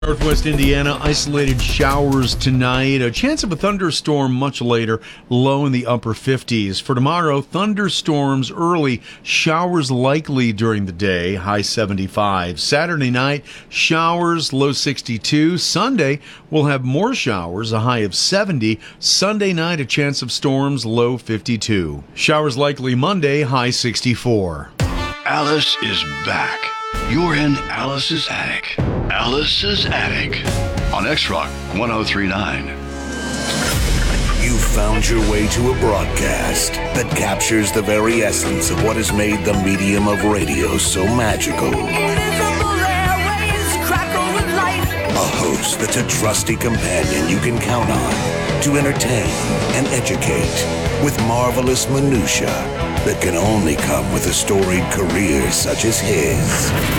Northwest Indiana, isolated showers tonight. A chance of a thunderstorm much later, low in the upper 50s. For tomorrow, thunderstorms early, showers likely during the day, high 75. Saturday night, showers, low 62. Sunday, we'll have more showers, a high of 70. Sunday night, a chance of storms, low 52. Showers likely Monday, high 64. Alice is back. You're in Alice's Attic. Alice's Attic on X-Rock 1039. You found your way to a broadcast that captures the very essence of what has made the medium of radio so magical. A host that's a trusty companion you can count on to entertain and educate with marvelous minutia that can only come with a storied career such as his.